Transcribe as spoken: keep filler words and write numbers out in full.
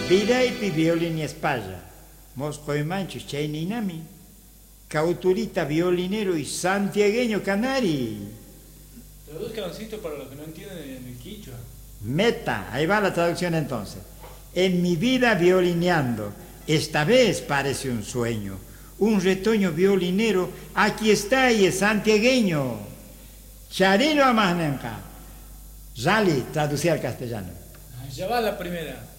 Vidaypi violin y espalla. Moscoy mancho chayninami. Cauturita violinero y santiagueño canari. Traduzca, Doncito, para los que no entienden en el quichua. Meta, ahí va la traducción entonces. En mi vida violineando, esta vez parece un sueño. Un retoño violinero, aquí está y es santiagueño. Charino Amanenca. Rally, traducir al castellano. Ya va la primera.